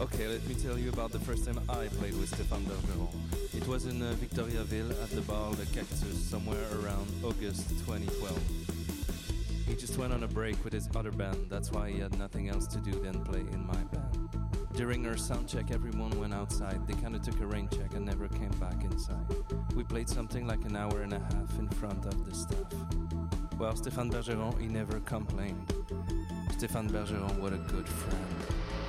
Okay, let me tell you about the first time I played with Stéphane Bergeron. It was in Victoriaville at the bar Le Cactus somewhere around August 2012. He just went on a break with his other band, that's why he had nothing else to do than play in my band. During our sound check, everyone went outside. They kinda took a rain check and never came back inside. We played something like an hour and a half in front of the staff. Well, Stéphane Bergeron, he never complained. Stéphane Bergeron, what a good friend.